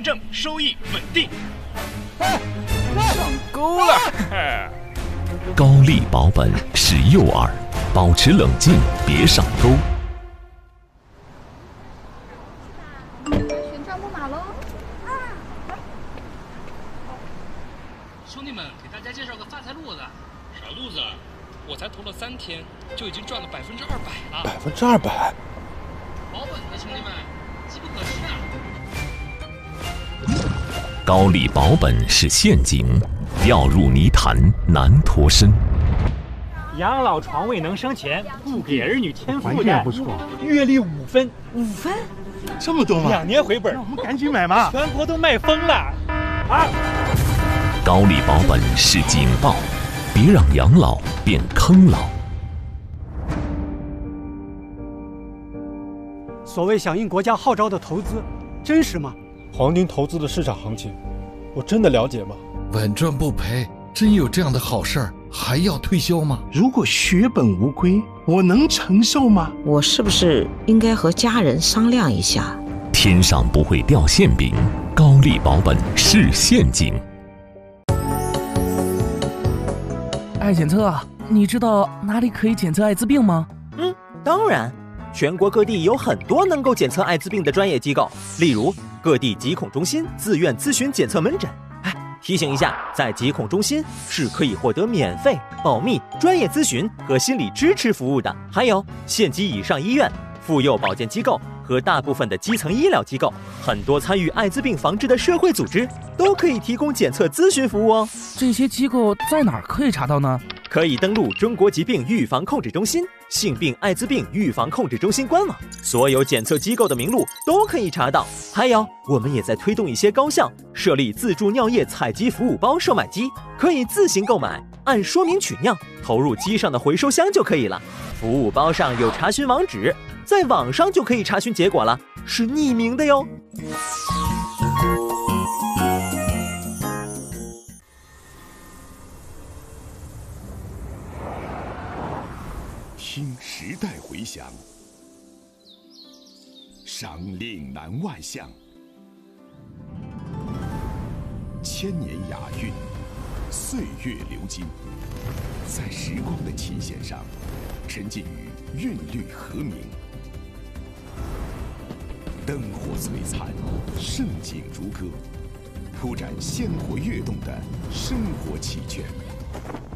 证收益稳定。 上钩了！ 高丽保本是诱饵，保持冷静，别上钩。 选账木马喽！ 兄弟们，给大家介绍个发财路子。 啥路子？ 我才投了3天，就已经赚了200%了。 200%？ 保本的兄弟们，机不可失啊！ 高丽保本是陷阱，掉入泥潭难脱身。 养老床位能生钱，不给儿女添负担， 担， 不错。 月利5分 ，5分， 这么多吗 ？2年回本， 那我们赶紧买嘛！ 全国都卖疯了啊！ 高丽保本是警报，别让养老变坑老。 所谓响应国家号召的投资，真实吗？ 黄金投资的市场行情，我真的了解吗？ 稳赚不赔，真有这样的好事儿，还要退休吗？ 如果血本无归，我能承受吗？ 我是不是应该和家人商量一下？ 天上不会掉馅饼，高丽保本是陷阱。 爱检测啊，你知道哪里可以检测艾滋病吗？ 当然，全国各地有很多能够检测艾滋病的专业机构，例如各地疾控中心自愿咨询检测门诊。提醒一下，在疾控中心是可以获得免费、保密、专业咨询和心理支持服务的。还有县级以上医院、妇幼保健机构和大部分的基层医疗机构，很多参与艾滋病防治的社会组织都可以提供检测咨询服务哦。 这些机构在哪儿可以查到呢？ 可以登录中国疾病预防控制中心、性病艾滋病预防控制中心官网，所有检测机构的名录都可以查到。还有，我们也在推动一些高校设立自助尿液采集服务包售卖机，可以自行购买，按说明取尿，投入机上的回收箱就可以了。服务包上有查询网址，在网上就可以查询结果了，是匿名的哟。 听时代回响，赏岭南外向，千年雅韵，岁月流金，在时光的琴弦上，沉浸于韵律和鸣。灯火璀璨，盛景如歌，铺展鲜活跃动的生活奇卷。